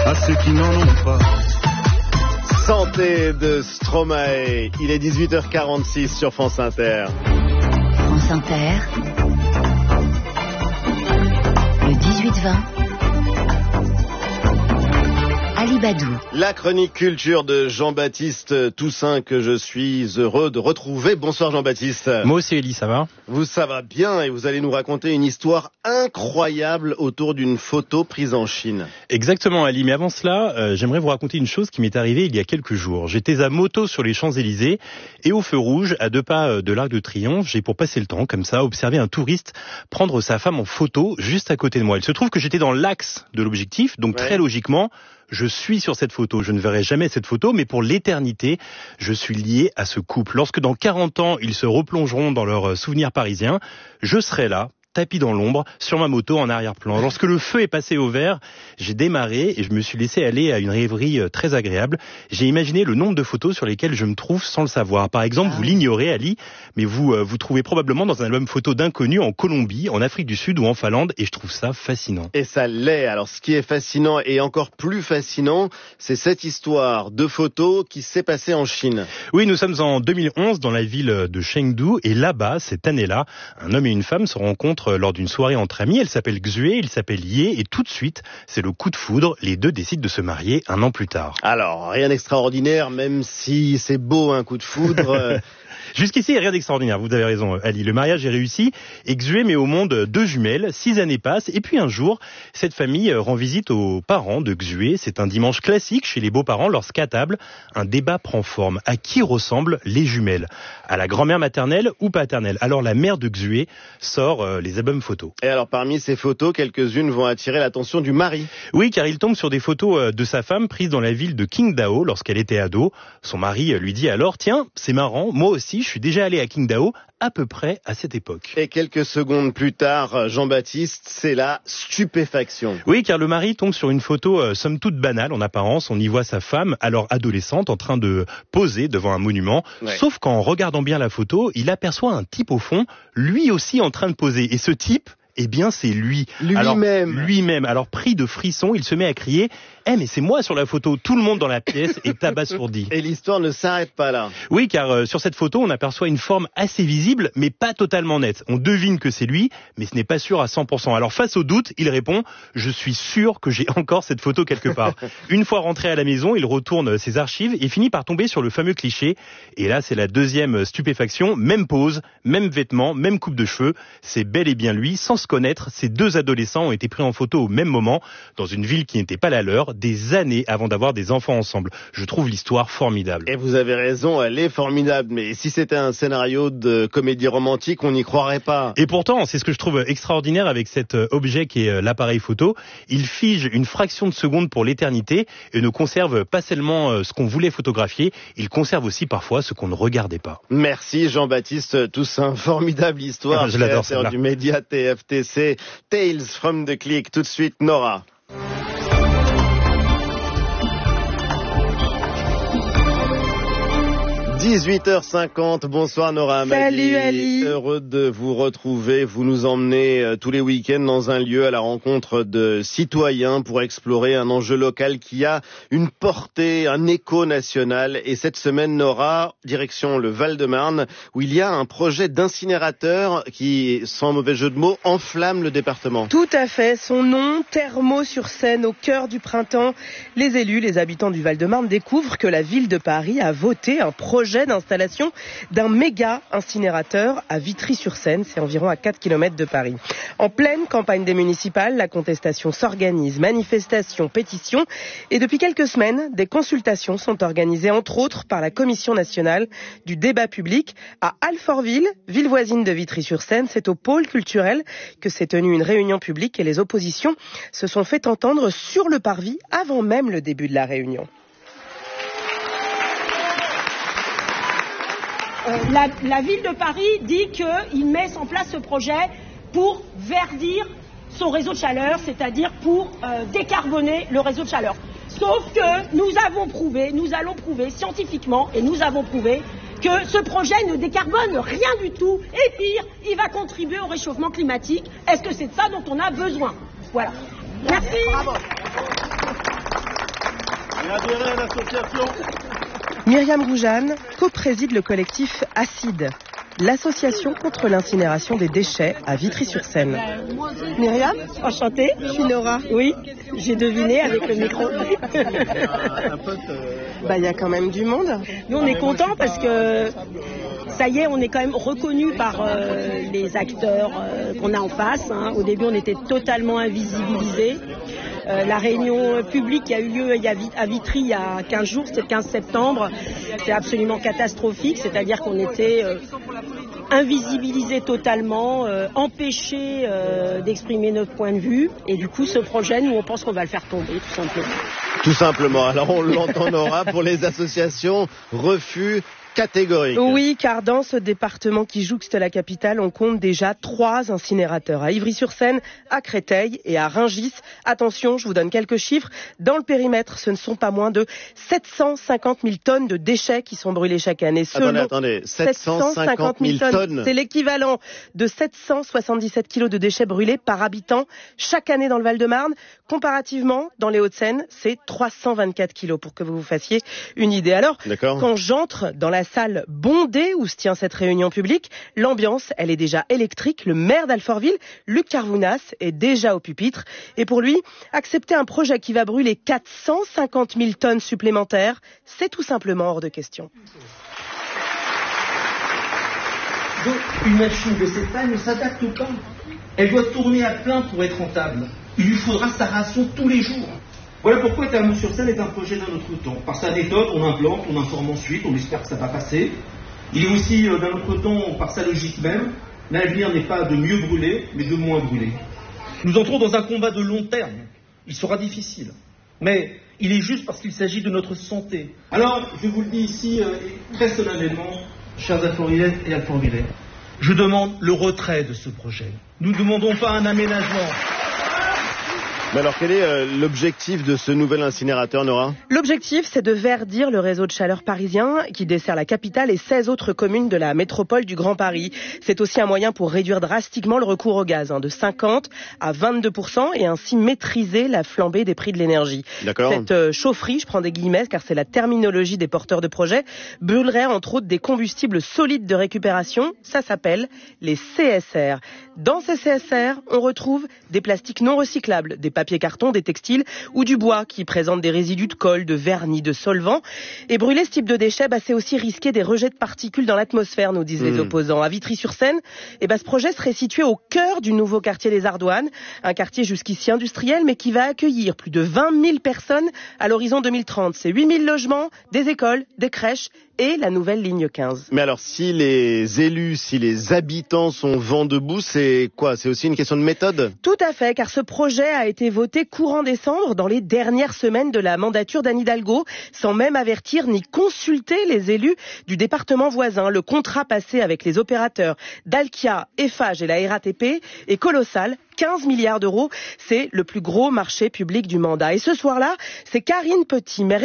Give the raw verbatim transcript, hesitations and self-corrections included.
à ceux qui n'en ont pas. Santé de Stromae, il est dix-huit heures quarante-six sur France Inter. France Inter, le dix-huit vingt, Ali Badou. La chronique culture de Jean-Baptiste Toussaint que je suis heureux de retrouver. Bonsoir Jean-Baptiste. Moi aussi Elie, ça va ? Vous, ça va bien et vous allez nous raconter une histoire incroyable autour d'une photo prise en Chine. Exactement Ali, mais avant cela, euh, j'aimerais vous raconter une chose qui m'est arrivée il y a quelques jours. J'étais à moto sur les Champs-Élysées et au feu rouge, à deux pas de l'Arc de Triomphe, j'ai pour passer le temps, comme ça, observé un touriste prendre sa femme en photo juste à côté de moi. Il se trouve que j'étais dans l'axe de l'objectif, donc ouais. Très logiquement, je suis sur cette photo. Je ne verrai jamais cette photo, mais pour l'éternité, je suis lié à ce couple. Lorsque dans quarante ans, ils se replongeront dans leurs souvenirs parisiens, je serai là, tapis dans l'ombre, sur ma moto en arrière-plan. Lorsque le feu est passé au vert, j'ai démarré et je me suis laissé aller à une rêverie très agréable. J'ai imaginé le nombre de photos sur lesquelles je me trouve sans le savoir. Par exemple, ah. vous l'ignorez, Ali, mais vous euh, vous trouvez probablement dans un album photo d'inconnus en Colombie, en Afrique du Sud ou en Finlande, et je trouve ça fascinant. Et ça l'est. Alors, ce qui est fascinant et encore plus fascinant, c'est cette histoire de photos qui s'est passée en Chine. Oui, nous sommes en deux mille onze dans la ville de Chengdu, et là-bas, cette année-là, un homme et une femme se rencontrent lors d'une soirée entre amis. Elle s'appelle Xue, il s'appelle Ye, et tout de suite, c'est le coup de foudre. Les deux décident de se marier un an plus tard. Alors, rien d'extraordinaire, même si c'est beau un coup de foudre. Jusqu'ici, rien d'extraordinaire, vous avez raison Ali. Le mariage est réussi et Xue met au monde deux jumelles, six années passent et puis un jour, cette famille rend visite aux parents de Xue. C'est un dimanche classique chez les beaux-parents lorsqu'à table, un débat prend forme. À qui ressemblent les jumelles ? À la grand-mère maternelle ou paternelle ? Alors la mère de Xue sort euh, les albums photos. Et alors parmi ces photos, quelques-unes vont attirer l'attention du mari. Oui, car il tombe sur des photos de sa femme prises dans la ville de Qingdao lorsqu'elle était ado. Son mari lui dit alors, tiens, c'est marrant, moi aussi je suis déjà allé à Qingdao à peu près à cette époque. Et quelques secondes plus tard, Jean-Baptiste, c'est la stupéfaction. Oui, car le mari tombe sur une photo euh, somme toute banale en apparence. On y voit sa femme, alors adolescente, en train de poser devant un monument. Ouais. Sauf qu'en regardant bien la photo, il aperçoit un type au fond, lui aussi en train de poser. Et ce type, eh bien, c'est lui. Lui-même. Alors, lui-même. Alors, pris de frisson, il se met à crier « Eh, mais c'est moi sur la photo !» Tout le monde dans la pièce est abasourdi. Et l'histoire ne s'arrête pas là. Oui, car euh, sur cette photo, on aperçoit une forme assez visible, mais pas totalement nette. On devine que c'est lui, mais ce n'est pas sûr à cent pour cent. Alors, face au doute, il répond « Je suis sûr que j'ai encore cette photo quelque part. » Une fois rentré à la maison, il retourne ses archives et finit par tomber sur le fameux cliché. Et là, c'est la deuxième stupéfaction. Même pose, même vêtements, même coupe de cheveux. C'est bel et bien lui, sans se connaître. Ces deux adolescents ont été pris en photo au même moment, dans une ville qui n'était pas la leur, des années avant d'avoir des enfants ensemble. Je trouve l'histoire formidable. Et vous avez raison, elle est formidable. Mais si c'était un scénario de comédie romantique, on n'y croirait pas. Et pourtant, c'est ce que je trouve extraordinaire avec cet objet qui est l'appareil photo. Il fige une fraction de seconde pour l'éternité et ne conserve pas seulement ce qu'on voulait photographier, il conserve aussi parfois ce qu'on ne regardait pas. Merci Jean-Baptiste Toussaint. Formidable histoire. Je l'adore, celle-là. Du média T F T C. Tales from the Click. Tout de suite, Nora. dix-huit heures cinquante, bonsoir Nora Amadi. Salut Ali. Heureux de vous retrouver. Vous nous emmenez euh, tous les week-ends dans un lieu à la rencontre de citoyens pour explorer un enjeu local qui a une portée, un écho national. Et cette semaine, Nora, direction le Val-de-Marne, où il y a un projet d'incinérateur qui, sans mauvais jeu de mots, enflamme le département. Tout à fait. Son nom, Thermo-sur-Seine, au cœur du printemps. Les élus, les habitants du Val-de-Marne découvrent que la ville de Paris a voté un projet d'installation d'un méga incinérateur à Vitry-sur-Seine, c'est environ à quatre kilomètres de Paris. En pleine campagne des municipales, la contestation s'organise, manifestations, pétitions, et depuis quelques semaines, des consultations sont organisées, entre autres par la Commission nationale du débat public à Alfortville, ville voisine de Vitry-sur-Seine. C'est au pôle culturel que s'est tenue une réunion publique et les oppositions se sont fait entendre sur le parvis avant même le début de la réunion. Euh, la, la ville de Paris dit qu'il met en place ce projet pour verdir son réseau de chaleur, c'est-à-dire pour euh, décarboner le réseau de chaleur. Sauf que nous avons prouvé, nous allons prouver scientifiquement, et nous avons prouvé que ce projet ne décarbone rien du tout, et pire, il va contribuer au réchauffement climatique. Est-ce que c'est de ça dont on a besoin ? Voilà. Merci. Bravo. et adhérer à l'association. Myriam Goujane co-préside le collectif Acide, l'association contre l'incinération des déchets à Vitry-sur-Seine. Myriam, enchantée. Je suis Nora. Oui, j'ai deviné avec le micro. Bah, il y a quand même du monde. Nous, on est contents parce que ça y est, on est quand même reconnu par euh, les acteurs euh, qu'on a en face. Hein. Au début, on était totalement invisibilisés. Euh, la réunion publique qui a eu lieu à Vitry il y a quinze jours, c'était le quinze septembre, c'était absolument catastrophique, c'est-à-dire qu'on était euh, invisibilisés totalement, euh, empêchés euh, d'exprimer notre point de vue, et du coup ce projet, nous on pense qu'on va le faire tomber tout simplement. Tout simplement, alors on l'entendra pour les associations, refus catégorique. Oui, car dans ce département qui jouxte la capitale, on compte déjà trois incinérateurs. À Ivry-sur-Seine, à Créteil et à Rungis. Attention, je vous donne quelques chiffres. Dans le périmètre, ce ne sont pas moins de sept cent cinquante mille tonnes de déchets qui sont brûlés chaque année. Selon attendez, attendez, sept cent cinquante mille tonnes. C'est l'équivalent de sept cent soixante-dix-sept kilos de déchets brûlés par habitant chaque année dans le Val-de-Marne. Comparativement, dans les Hauts-de-Seine, c'est trois cent vingt-quatre kilos, pour que vous vous fassiez une idée. Alors, quand j'entre dans la salle bondée où se tient cette réunion publique, l'ambiance, elle est déjà électrique. Le maire d'Alfortville, Luc Carvounas, est déjà au pupitre. Et pour lui, accepter un projet qui va brûler quatre cent cinquante mille tonnes supplémentaires, c'est tout simplement hors de question. Donc, une machine de cette taille ne s'adapte pas. Elle doit tourner à plein pour être rentable. Il lui faudra sa ration tous les jours. Voilà pourquoi Thermaux-sur-Seine est un projet d'un autre temps. Par sa méthode, on implante, on informe ensuite, on espère que ça va passer. Il est aussi euh, d'un autre temps par sa logique même. L'avenir n'est pas de mieux brûler, mais de moins brûler. Nous entrons dans un combat de long terme. Il sera difficile. Mais il est juste parce qu'il s'agit de notre santé. Alors, je vous le dis ici, euh, très solennellement, chers Alfortvillaises et Alfortvillais, je demande le retrait de ce projet. Nous ne demandons pas un aménagement. Mais alors, quel est euh, l'objectif de ce nouvel incinérateur, Nora ? L'objectif, c'est de verdir le réseau de chaleur parisien qui dessert la capitale et seize autres communes de la métropole du Grand Paris. C'est aussi un moyen pour réduire drastiquement le recours au gaz, hein, de cinquante à vingt-deux pour cent, et ainsi maîtriser la flambée des prix de l'énergie. D'accord. Cette euh, chaufferie, je prends des guillemets car c'est la terminologie des porteurs de projets, brûlerait entre autres des combustibles solides de récupération. Ça s'appelle les C S R. Dans ces C S R, on retrouve des plastiques non recyclables, des papier carton, des textiles ou du bois qui présentent des résidus de colle, de vernis, de solvants. Et brûler ce type de déchets, bah, c'est aussi risquer des rejets de particules dans l'atmosphère, nous disent mmh. les opposants. À Vitry-sur-Seine, eh bah, ce projet serait situé au cœur du nouveau quartier des Ardoines, un quartier jusqu'ici industriel mais qui va accueillir plus de vingt mille personnes à l'horizon deux mille trente. C'est huit mille logements, des écoles, des crèches et la nouvelle ligne quinze. Mais alors, si les élus, si les habitants sont vent debout, c'est quoi ? C'est aussi une question de méthode ? Tout à fait, car ce projet a été voté courant décembre, dans les dernières semaines de la mandature d'Anne Hidalgo, sans même avertir ni consulter les élus du département voisin. Le contrat passé avec les opérateurs Dalkia, Eiffage et la R A T P est colossal. quinze milliards d'euros, c'est le plus gros marché public du mandat. Et ce soir-là, c'est Karine Petit, maire